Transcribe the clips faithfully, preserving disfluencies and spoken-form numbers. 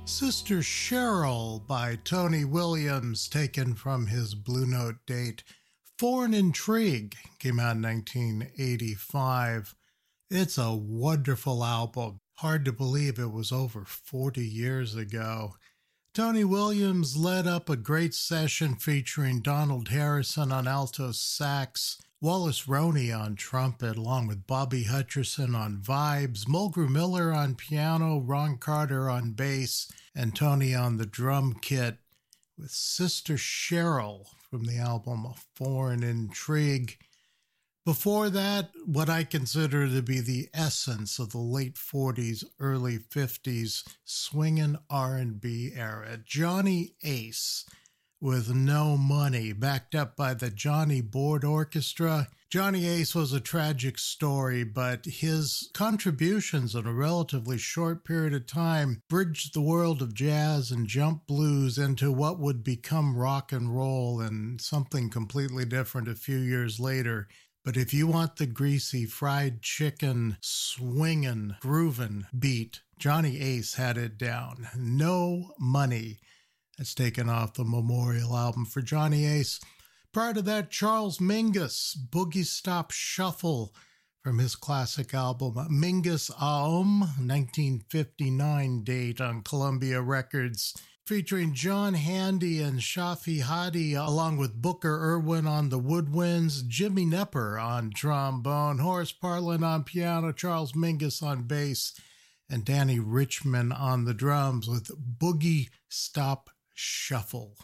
Sister Cheryl by Tony Williams, taken from his Blue Note date. Foreign Intrigue came out in nineteen eighty-five. It's a wonderful album. Hard to believe it was over forty years ago. Tony Williams led up a great session featuring Donald Harrison on alto sax, Wallace Roney on trumpet, along with Bobby Hutcherson on vibes, Mulgrew Miller on piano, Ron Carter on bass, and Tony on the drum kit, with Sister Cheryl from the album A Foreign Intrigue. Before that, what I consider to be the essence of the late forties, early fifties swingin' R and B era, Johnny Ace with No Money, backed up by the Johnny Board Orchestra. Johnny Ace was a tragic story, but his contributions in a relatively short period of time bridged the world of jazz and jump blues into what would become rock and roll and something completely different a few years later. But if you want the greasy, fried chicken, swingin', groovin' beat, Johnny Ace had it down. No Money. That's taken off the Memorial album for Johnny Ace. Prior to that, Charles Mingus, Boogie Stop Shuffle from his classic album Mingus Aum, nineteen fifty-nine date on Columbia Records, featuring John Handy and Shafi Hadi, along with Booker Irwin on the woodwinds, Jimmy Nepper on trombone, Horace Parlin on piano, Charles Mingus on bass, and Danny Richmond on the drums with Boogie Stop Shuffle.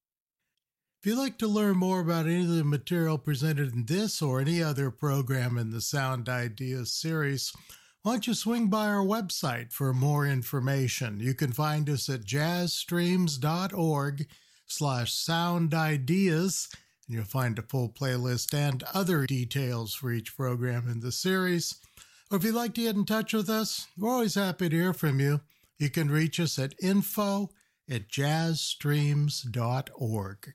If you'd like to learn more about any of the material presented in this or any other program in the Sound Ideas series, why don't you swing by our website for more information? You can find us at jazzstreams.org slash sound ideas, and you'll find a full playlist and other details for each program in the series. Or if you'd like to get in touch with us, we're always happy to hear from you. You can reach us at info at jazzstreams dot org.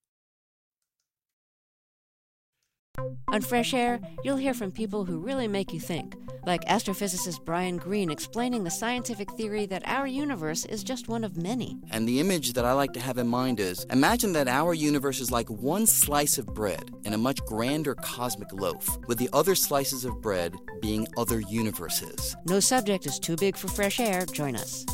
On Fresh Air, you'll hear from people who really make you think, like astrophysicist Brian Greene explaining the scientific theory that our universe is just one of many. And the image that I like to have in mind is, imagine that our universe is like one slice of bread in a much grander cosmic loaf, with the other slices of bread being other universes. No subject is too big for Fresh Air. Join us.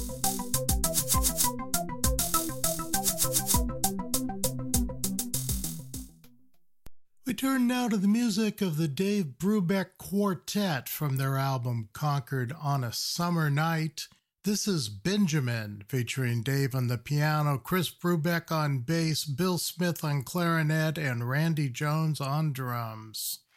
We turn now to the music of the Dave Brubeck Quartet from their album Conquered on a Summer Night. This is Benjamin, featuring Dave on the piano, Chris Brubeck on bass, Bill Smith on clarinet, and Randy Jones on drums.